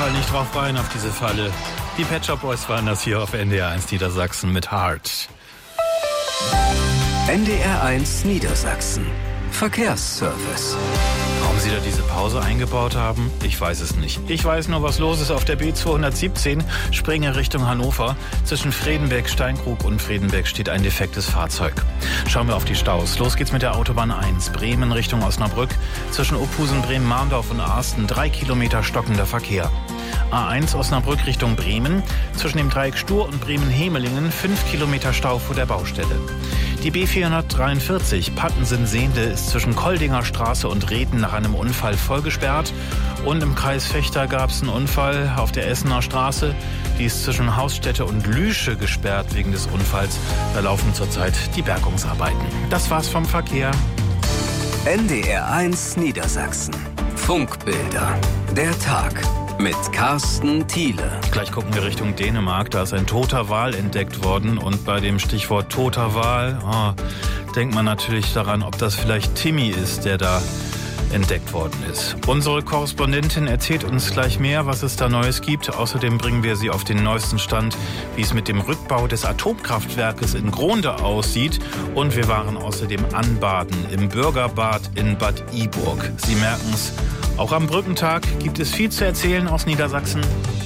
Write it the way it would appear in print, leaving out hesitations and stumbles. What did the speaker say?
Fall nicht drauf rein auf diese Falle. Die Pet Shop Boys waren das hier auf NDR 1 Niedersachsen mit Heart. NDR 1 Niedersachsen. Verkehrsservice. Warum Sie da diese Pause eingebaut haben, ich weiß es nicht. Ich weiß nur, was los ist auf der B217, Springe Richtung Hannover. Zwischen Fredenberg, Steinkrug und Fredenberg steht ein defektes Fahrzeug. Schauen wir auf die Staus. Los geht's mit der Autobahn 1, Bremen Richtung Osnabrück. Zwischen Ophusen, Bremen-Marndorf und Arsten 3 Kilometer stockender Verkehr. A1 Osnabrück Richtung Bremen. Zwischen dem Dreieck Stur und Bremen-Hemelingen 5 Kilometer Stau vor der Baustelle. Die B443 Pattensen-Sehnde ist zwischen Koldinger Straße und Reden nach einem Unfall vollgesperrt. Und im Kreis Vechta gab es einen Unfall auf der Essener Straße. Die ist zwischen Hausstätte und Lüsche gesperrt wegen des Unfalls. Da laufen zurzeit die Bergungsarbeiten. Das war's vom Verkehr. NDR 1 Niedersachsen. Funkbilder. Der Tag. Mit Carsten Thiele. Gleich gucken wir Richtung Dänemark. Da ist ein toter Wal entdeckt worden. Und bei dem Stichwort toter Wal denkt man natürlich daran, ob das vielleicht Timmy ist, der da entdeckt worden ist. Unsere Korrespondentin erzählt uns gleich mehr, was es da Neues gibt. Außerdem bringen wir Sie auf den neuesten Stand, wie es mit dem Rückbau des Atomkraftwerkes in Gronde aussieht. Und wir waren außerdem anbaden im Bürgerbad in Bad Iburg. Sie merken es, auch am Brückentag gibt es viel zu erzählen aus Niedersachsen.